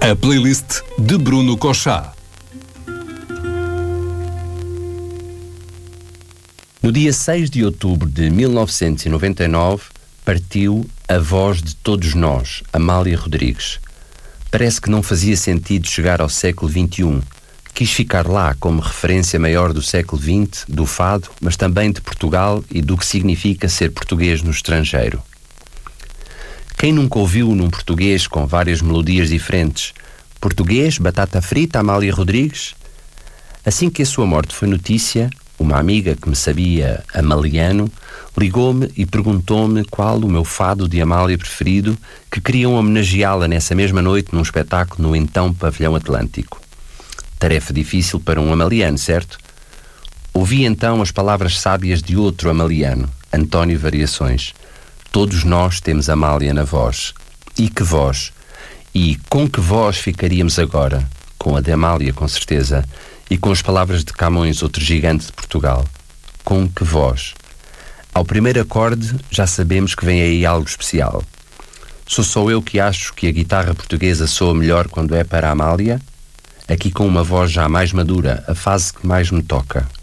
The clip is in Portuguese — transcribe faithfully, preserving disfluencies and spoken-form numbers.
A playlist de Bruno Cochá. No dia seis de outubro de mil novecentos e noventa e nove, partiu a voz de todos nós, Amália Rodrigues. Parece que não fazia sentido chegar ao século vinte e um. Quis ficar lá como referência maior do século vinte, do fado, mas também de Portugal e do que significa ser português no estrangeiro. Quem nunca ouviu num português com várias melodias diferentes? Português, batata frita, Amália Rodrigues? Assim que a sua morte foi notícia, uma amiga que me sabia amaliano ligou-me e perguntou-me qual o meu fado de Amália preferido, que queriam homenageá-la nessa mesma noite num espetáculo no então Pavilhão Atlântico. Tarefa difícil para um amaliano, certo? Ouvi então as palavras sábias de outro amaliano, António Variações. Todos nós temos Amália na voz. E que voz! E com que voz ficaríamos agora? Com a de Amália, com certeza. E com as palavras de Camões, outro gigante de Portugal. Com que voz? Ao primeiro acorde já sabemos que vem aí algo especial. Sou só eu que acho que a guitarra portuguesa soa melhor quando é para a Amália? Aqui com uma voz já mais madura, a fase que mais me toca.